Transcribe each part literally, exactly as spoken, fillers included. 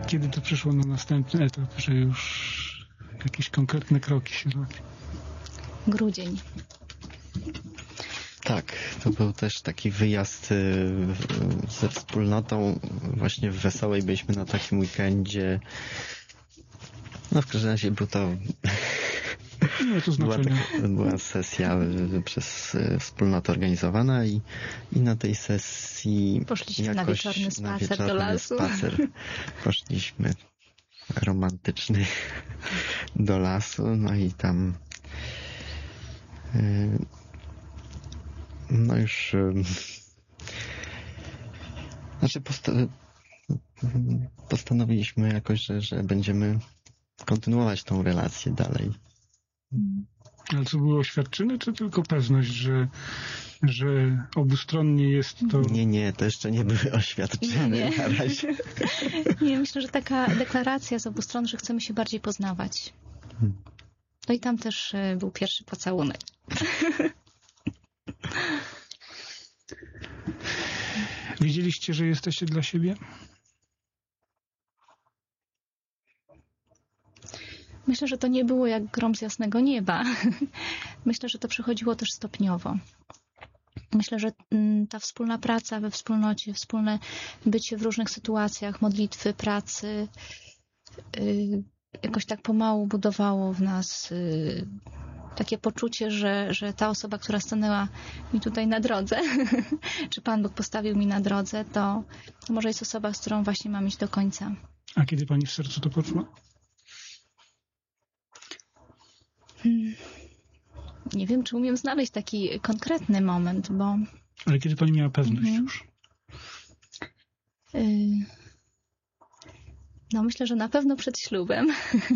Kiedy to przyszło na następny etap, że już jakieś konkretne kroki się robi? Grudzień. Tak, to był też taki wyjazd ze wspólnotą. Właśnie w Wesołej byliśmy na takim weekendzie. No w każdym razie był to... Nie, to była, znaczenia. taka, była sesja przez wspólnotę organizowana i, i na tej sesji poszliśmy jakoś na wieczorny spacer na wieczorny do lasu. Spacer poszliśmy romantyczny do lasu, no i tam yy, no już yy, znaczy posta- postanowiliśmy jakoś, że, że będziemy kontynuować tą relację dalej. Ale co było oświadczyny, czy tylko pewność, że, że obustronnie jest to... Nie, nie, to jeszcze nie były oświadczyny Nie. na razie. Nie, myślę, że taka deklaracja z obu stron, że chcemy się bardziej poznawać. No i tam też e, był pierwszy pocałunek. Wiedzieliście, że jesteście dla siebie? Myślę, że to nie było jak grom z jasnego nieba. Myślę, że to przychodziło też stopniowo. Myślę, że ta wspólna praca we wspólnocie, wspólne bycie w różnych sytuacjach, modlitwy, pracy, jakoś tak pomału budowało w nas takie poczucie, że, że ta osoba, która stanęła mi tutaj na drodze, czy Pan Bóg postawił mi na drodze, to, to może jest osoba, z którą właśnie mam iść do końca. A kiedy Pani w sercu to poczuła? Hmm. Nie wiem, czy umiem znaleźć taki konkretny moment, bo... Ale kiedy Pani miała pewność Mhm. już? Yy... No myślę, że na pewno przed ślubem.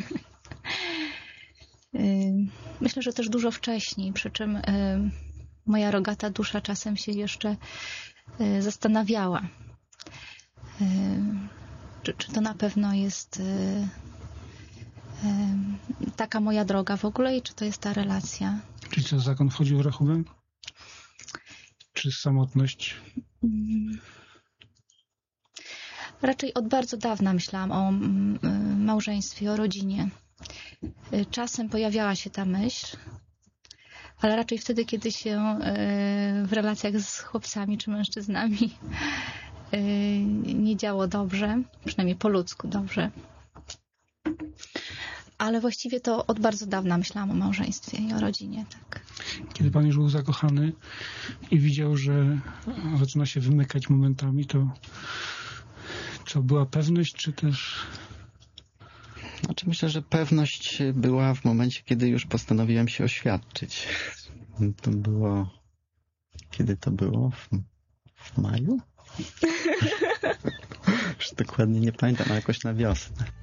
yy... Myślę, że też dużo wcześniej, przy czym yy... moja rogata dusza czasem się jeszcze yy, zastanawiała. Yy... Czy, czy to na pewno jest... Yy... taka moja droga w ogóle i czy to jest ta relacja. Czy co, zakon wchodził w rachubę? Czy samotność? Raczej od bardzo dawna myślałam o małżeństwie, o rodzinie. Czasem pojawiała się ta myśl, ale raczej wtedy, kiedy się w relacjach z chłopcami czy mężczyznami nie działo dobrze, przynajmniej po ludzku dobrze. Ale właściwie to od bardzo dawna myślałam o małżeństwie i o rodzinie, tak. Kiedy Pan już był zakochany i widział, że zaczyna się wymykać momentami, to co, była pewność, czy też... Znaczy myślę, że pewność była w momencie, kiedy już postanowiłem się oświadczyć. To było... Kiedy to było? W, w maju? Już dokładnie nie pamiętam, ale jakoś na wiosnę.